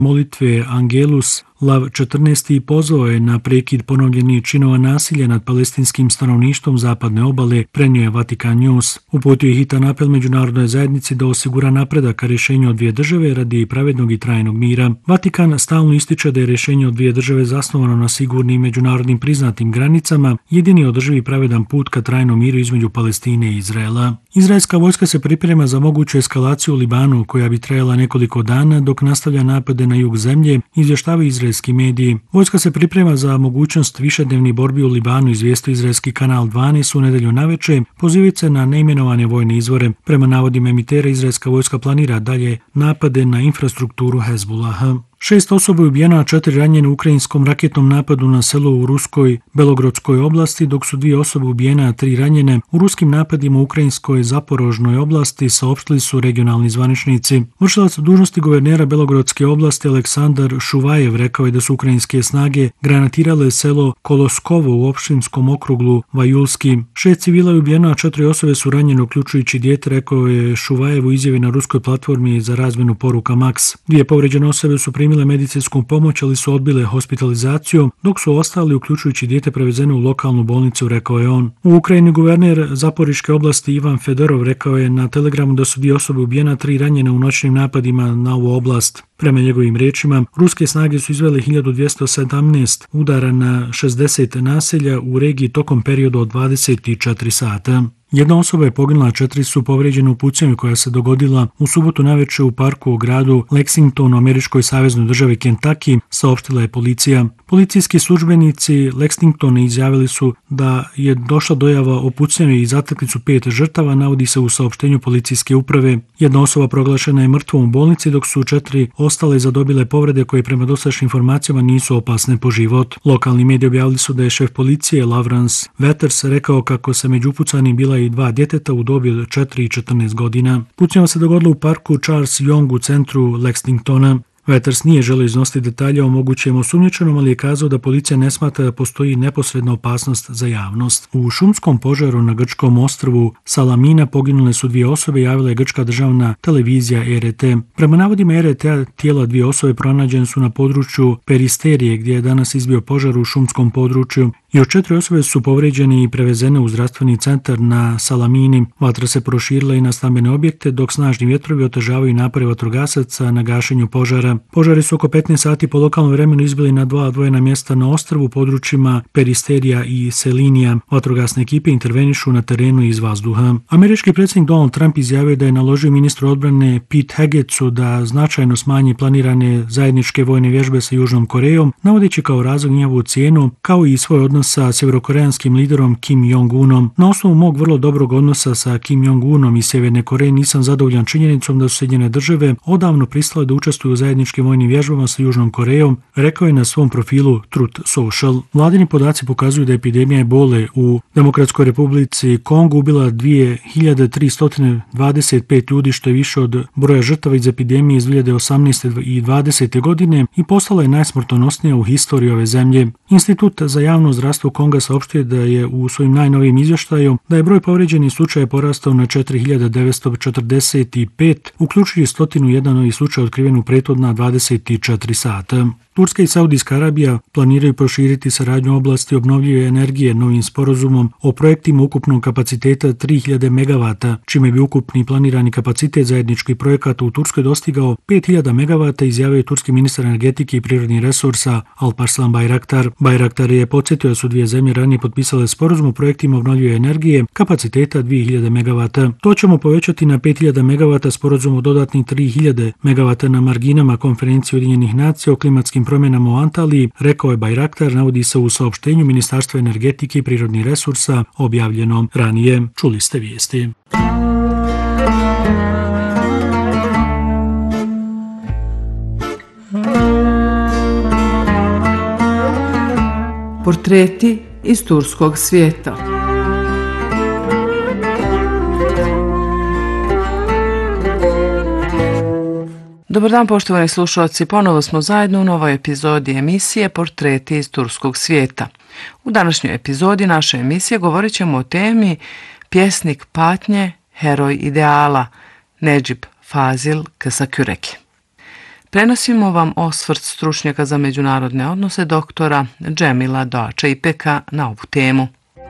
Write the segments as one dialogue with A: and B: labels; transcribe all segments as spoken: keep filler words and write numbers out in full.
A: molitve Angelus Lav četrnaesti pozvao je na prekid ponovljenih činova nasilja nad palestinskim stanovništvom zapadne obale, prenio je Vatikan News. Uputio je hitan apel međunarodnoj zajednici da osigura napredak ka rješenju od dvije države radi pravednog i trajnog mira. Vatikan stalno ističe da je rješenje od dvije države zasnovano na sigurnim međunarodnim priznatim granicama, jedini održivi pravedan put ka trajnom miru između Palestine i Izraela. Izraelska vojska se priprema za moguću eskalaciju u Libanu, koja bi trajala nekoliko dana dok nastavlja napade na jug zemlje, izvještavaju izraelski mediji. Vojska se priprema za mogućnost višednevnih borbi u Libanu, izvijestio izraelski kanal dvanaest u nedjelju navečer, pozivajući se na neimenovane vojne izvore. Prema navodima emitera, izraelska vojska planira dalje napade na infrastrukturu Hezbulaha. Šest osoba je ubijeno, a četiri ranjene u ukrajinskom raketnom napadu na selo u ruskoj Belogrodskoj oblasti, dok su dvije osobe ubijene, a tri ranjene. U ruskim napadima u ukrajinskoj Zaporožnoj oblasti saopštili su regionalni zvaničnici. Vršilac dužnosti guvernera Belogrodske oblasti Aleksandar Šuvajev rekao je da su ukrajinske snage granatirale selo Koloskovo u opštinskom okruglu Vajulski. Šest civila je ubijeno, a četiri osobe su ranjene, uključujući dijete, rekao je Šuvajev u izjavi na ruskoj platformi za razmjenu poruka Max. Dvije povrijeđene osobe su primile medicinsku pomoć, ali su odbile hospitalizaciju, dok su ostali, uključujući dijete, prevezeni u lokalnu bolnicu, rekao je on. U Ukrajini guverner Zaporiške oblasti Ivan Fedorov rekao je na Telegramu da su dvije osobe ubijena, tri ranjene u noćnim napadima na ovu oblast. Prema njegovim riječima, ruske snage su izvele hiljadu dvjesto sedamnaest udara na šezdeset naselja u regiji tokom perioda od dvadeset četiri sata. Jedna osoba je poginula, a četiri su povrijeđene u pucanju koja se dogodila u subotu navečer u parku u gradu Lexington u američkoj saveznoj državi Kentucky, saopštila je policija. Policijski službenici Lexingtona izjavili su da je došla dojava o pucanju i zatekli su pet žrtava, navodi se u saopštenju policijske uprave. Jedna osoba proglašena je mrtvom u bolnici, dok su četiri ostale zadobile povrede koje prema dosadašnjim informacijama nisu opasne po život. Lokalni mediji objavili su da je šef policije Lawrence Wetters rekao kako se među upucanim bila i dva djeteta u dobi od četiri i četrnaest godina. Pucnjava se dogodilo u parku Charles Young u centru Lexingtona. Wetters nije želio iznositi detalje o mogućem osumnjičenom, ali je kazao da policija ne smatra da postoji neposredna opasnost za javnost. U šumskom požaru na grčkom ostrvu Salamina poginule su dvije osobe, javila je grčka državna televizija R T. Prema navodima R T, tijela dvije osobe pronađene su na području Peristerije, gdje je danas izbio požar u šumskom području. Još četiri osobe su povrijeđene i prevezene u zdravstveni centar na Salamini. Vatra se proširila i na stambene objekte, dok snažni vjetrovi otežavaju napore vatrogasaca na gašenju požara. Požari su oko petnaest sati po lokalnom vremenu izbili na dva odvojena mjesta na ostrvu u područjima Peristerija i Selinija. Vatrogasne ekipe intervenišu na terenu iz vazduha. Američki predsjednik Donald Trump izjavio da je naložio ministru odbrane Pete Hegesu da značajno smanji planirane zajedničke vojne vježbe sa Južnom Korejom, navodeći kao razlog njihovu cijenu, kao i svoj odnos sa sjeverokoreanskim liderom Kim Jong-unom. Na osnovu mog vrlo dobrog odnosa sa Kim Jong-unom i Sjeverne Koreje nisam zadovoljan činjenicom da su Sjedinjene države odavno pristale da učestvuju u zajedničkim vojnim vježbama sa Južnom Korejom, rekao je na svom profilu Truth Social. Vladini podaci pokazuju da je epidemija ebole u Demokratskoj republici Kongu ubila dvije hiljade tristo dvadeset pet ljudi, što je više od broja žrtava iz epidemije iz dvije hiljade osamnaeste i dvadesete godine i postala je najsmrtonosnija u historiji ove zemlje. Institut za javno zdravstvo Konga saopštio da je u svojim najnovijim izvještaju da je broj povrijeđenih slučaja porastao na četiri hiljade devetsto četrdeset pet, uključujući sto jedan novih slučaja otkriven u prethodna dvadeset četiri sata. Turska i Saudijska Arabija planiraju proširiti saradnju u oblasti obnovljive energije novim sporazumom o projektima ukupnog kapaciteta tri hiljade megavata, čime bi ukupni planirani kapacitet zajedničkih projekata u Turskoj dostigao pet hiljada megavata, izjavio je turski ministar energetike i prirodnih resursa Alparslan Bayraktar. Bayraktar je podsjetio da su dvije zemlje ranije potpisale sporazum o projektima obnovljive energije kapaciteta dvije hiljade megavata. To ćemo povećati na pet hiljada megavata, sporazum o dodatnih tri hiljade megavata na marginama konferencije Ujedinjenih nacija o klimatskim promjenama u Antaliji, rekao je Bayraktar, navodi se u saopštenju Ministarstva energetike i prirodnih resursa objavljeno ranije. Čuli ste vijesti.
B: Portreti iz turskog svijeta. Dobar dan, poštovani slušalci, ponovo smo zajedno u novoj epizodi emisije Portreti iz turskog svijeta. U današnjoj epizodi naše emisije govorit ćemo o temi pjesnik patnje, heroj ideala, Nedžib Fazil Kısakürek. Prenosimo vam osvrt stručnjaka za međunarodne odnose doktora Džemila Doača Ipeka na ovu temu.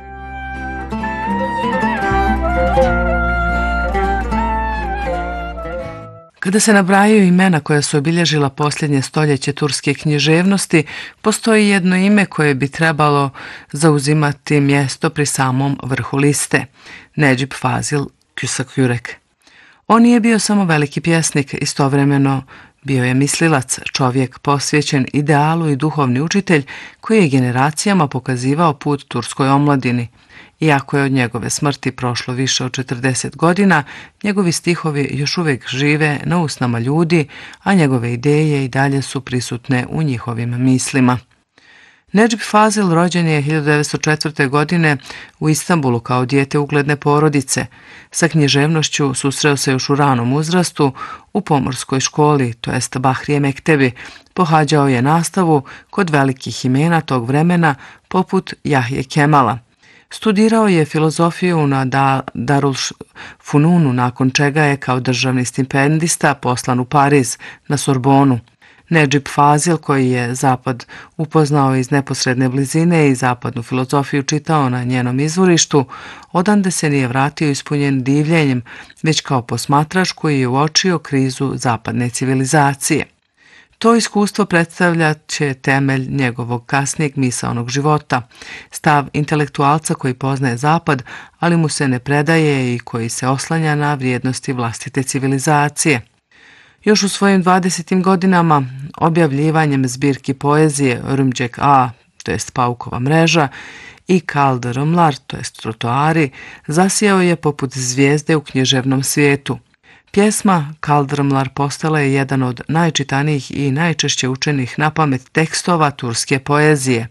B: Kada se nabrajaju imena koja su obilježila posljednje stoljeće turske književnosti, postoji jedno ime koje bi trebalo zauzimati mjesto pri samom vrhu liste, Nedžib Fazil Küsakyürek. On nije bio samo veliki pjesnik, istovremeno bio je mislilac, čovjek posvećen idealu i duhovni učitelj koji je generacijama pokazivao put turskoj omladini. Iako je od njegove smrti prošlo više od četrdeset godina, njegovi stihovi još uvijek žive na usnama ljudi, a njegove ideje i dalje su prisutne u njihovim mislima. Nedžib Fazil rođen je hiljadu devetsto četvrte. godine u Istanbulu kao dijete ugledne porodice. Sa književnošću susreo se još u ranom uzrastu u pomorskoj školi, to jest Bahrije Mektebi. Pohađao je nastavu kod velikih imena tog vremena poput Jahje Kemala. Studirao je filozofiju na Darul Fununu, nakon čega je kao državni stipendista poslan u Pariz na Sorbonu. Nedžib Fazil, koji je Zapad upoznao iz neposredne blizine i zapadnu filozofiju čitao na njenom izvorištu, odande se nije vratio ispunjen divljenjem, već kao posmatrač koji je uočio krizu zapadne civilizacije. To iskustvo predstavlja će temelj njegovog kasnijeg misaonog života, stav intelektualca koji poznaje Zapad, ali mu se ne predaje i koji se oslanja na vrijednosti vlastite civilizacije. Još u svojim dvadesetim godinama objavljivanjem zbirki poezije Örümcek A, to jest Paukova mreža, i Kaldırımlar, to jest Trotoari, zasijao je poput zvijezde u književnom svijetu. Pjesma Kaldırımlar postala je jedan od najčitanijih i najčešće učenih na pamet tekstova turske poezije.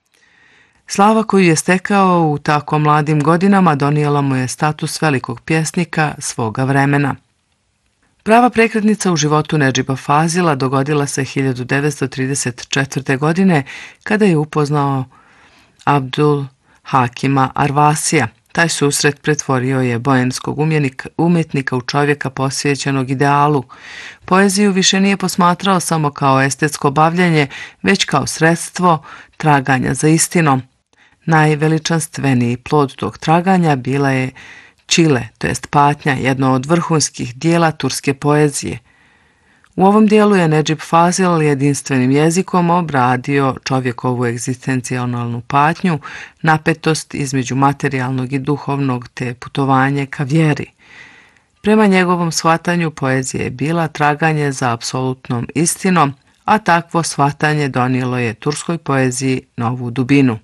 B: Slava koju je stekao u tako mladim godinama donijela mu je status velikog pjesnika svoga vremena. Prava prekretnica u životu Nedžiba Fazila dogodila se hiljadu devetsto trideset četvrte. godine kada je upoznao Abdul Hakima Arvasija. Taj susret pretvorio je boemskog umjetnika u čovjeka posvećenog idealu. Poeziju više nije posmatrao samo kao estetsko bavljenje, već kao sredstvo traganja za istinom. Najveličanstveniji plod tog traganja bila je Čile, to jest Patnja, jedno od vrhunskih dijela turske poezije. U ovom dijelu je Nedžib Fazil jedinstvenim jezikom obradio čovjekovu egzistencionalnu patnju, napetost između materijalnog i duhovnog te putovanje ka vjeri. Prema njegovom shvatanju poezija je bila traganje za apsolutnom istinom, a takvo shvatanje donijelo je turskoj poeziji novu dubinu.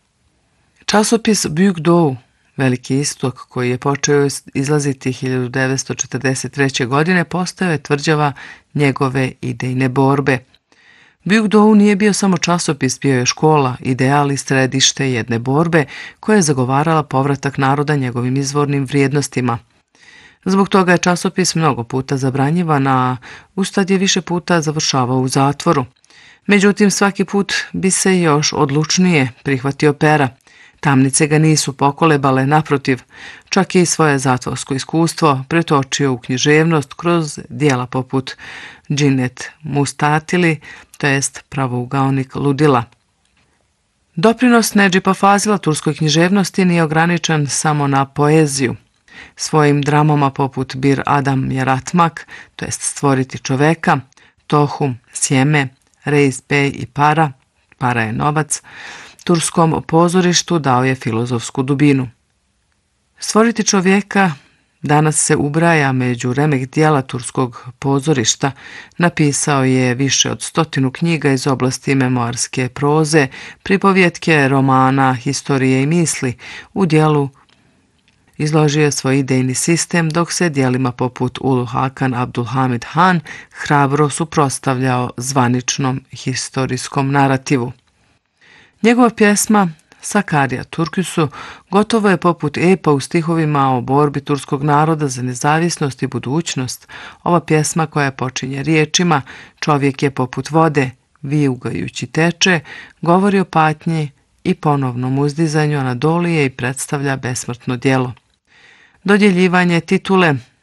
B: Časopis Büyük Doğu, Veliki istok, koji je počeo izlaziti hiljadu devetsto četrdeset treće. godine, postao je tvrđava njegove idejne borbe. Büyük Doğu nije bio samo časopis, bio je škola, ideal i središte jedne borbe koja je zagovarala povratak naroda njegovim izvornim vrijednostima. Zbog toga je časopis mnogo puta zabranjivan, a ustad je više puta završavao u zatvoru. Međutim, svaki put bi se još odlučnije prihvatio pera. Tamnice ga nisu pokolebale, naprotiv, čak i svoje zatvorsko iskustvo pretočio u književnost kroz dijela poput Džinet Mustatili, to jest Pravougaonik ludila. Doprinos Nedžiba Fazila turskoj književnosti nije ograničen samo na poeziju. Svojim dramama poput Bir Adam Yaratmak, to jest Stvoriti čoveka, Tohum, Sjeme, Reis Bey i Para, Para je novac, turskom pozorištu dao je filozofsku dubinu. Stvoriti čovjeka danas se ubraja među remek dijela turskog pozorišta. Napisao je više od stotinu knjiga iz oblasti memoarske proze, pripovjetke, romana, historije i misli. U dijelu izložio je svoj idejni sistem, dok se dijelima poput Ulu Hakan Abdulhamid Han hrabro suprotstavljao zvaničnom historijskom narativu. Njegova pjesma Sakarya Türküsü gotovo je poput epa u stihovima o borbi turskog naroda za nezavisnost i budućnost. Ova pjesma koja počinje riječima "Čovjek je poput vode, vijugajući teče", govori o patnji i ponovnom uzdizanju Anadolije i predstavlja besmrtno djelo. Dodjeljivanje titule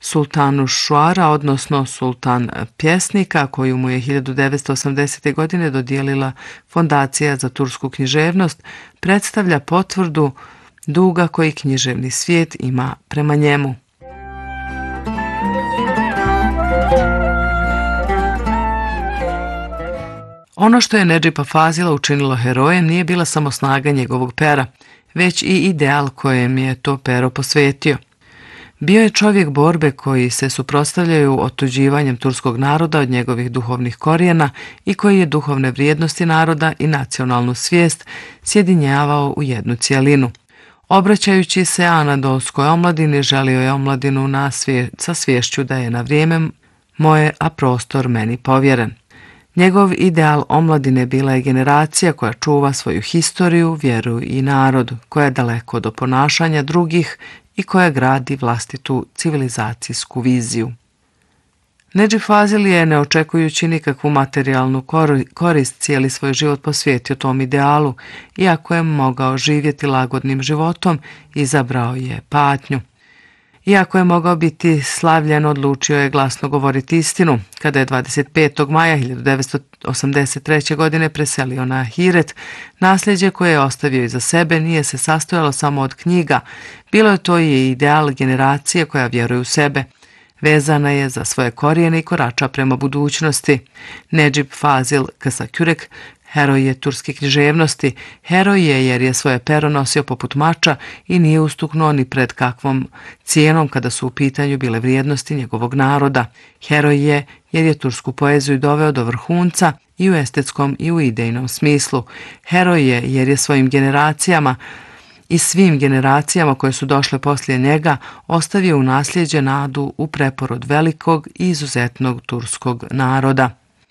B: sultanu Šuara, odnosno sultan pjesnika, koju mu je hiljadu devetsto osamdesete. godine dodijelila Fondacija za tursku književnost, predstavlja potvrdu duga koji književni svijet ima prema njemu. Ono što je Nedžipa Fazila učinilo herojem nije bila samo snaga njegovog pera, već i ideal kojem je to pero posvetio. Bio je čovjek borbe koji se suprotstavljaju otuđivanjem turskog naroda od njegovih duhovnih korijena i koji je duhovne vrijednosti naroda i nacionalnu svijest sjedinjavao u jednu cijelinu. Obraćajući se anadolskoj omladini, želio je omladinu na svje, sa svješću da je na vrijeme moje, a prostor meni povjeren. Njegov ideal omladine bila je generacija koja čuva svoju historiju, vjeru i narod, koja je daleko do ponašanja drugih i koja gradi vlastitu civilizacijsku viziju. Nedžip Fazil je, ne očekujući nikakvu materijalnu korist, cijeli svoj život posvetio tom idealu, iako je mogao živjeti lagodnim životom, izabrao je patnju. Iako je mogao biti slavljen, odlučio je glasno govoriti istinu. Kada je dvadeset petog maja hiljadu devetsto osamdeset treće. godine preselio na Hiret, nasljeđe koje je ostavio iza sebe nije se sastojalo samo od knjiga, bilo je to i ideal generacije koja vjeruje u sebe. Vezana je za svoje korijene i korača prema budućnosti. Nedžip Fazil Kısakürek heroj je turske književnosti. Heroj je jer je svoje pero nosio poput mača i nije ustuknuo ni pred kakvom cijenom kada su u pitanju bile vrijednosti njegovog naroda. Heroj je jer je tursku poeziju doveo do vrhunca i u estetskom i u idejnom smislu. Heroj je jer je svojim generacijama i svim generacijama koje su došle poslije njega ostavio u nasljeđe nadu u preporod velikog i izuzetnog turskog naroda.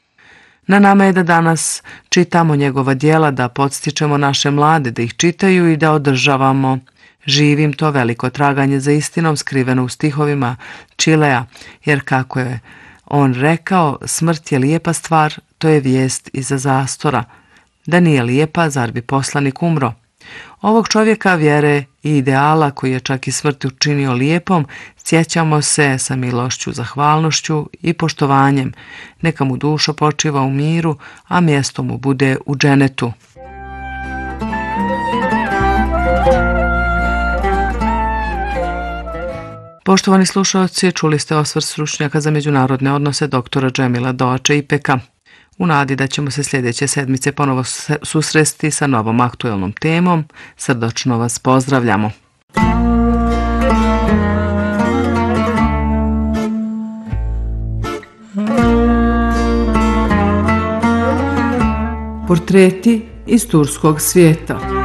B: Na nama je da danas čitamo njegova djela, da podstičemo naše mlade da ih čitaju i da održavamo živim to veliko traganje za istinom skriveno u stihovima Čilea, jer kako je on rekao, smrt je lijepa stvar, to je vijest iza zastora. Da nije lijepa, zar bi poslanik umro? Ovog čovjeka vjere i ideala koji je čak i smrt učinio lijepom, sjećamo se sa milošću, zahvalnošću i poštovanjem. Neka mu duša počiva u miru, a mjesto mu bude u dženetu. Poštovani slušalci, čuli ste osvrt stručnjaka za međunarodne odnose doktora Džemila Doače Ipeka. U nadi da ćemo se sljedeće sedmice ponovo susresti sa novom aktualnom temom, srdačno vas pozdravljamo. Portreti iz turskog svijeta.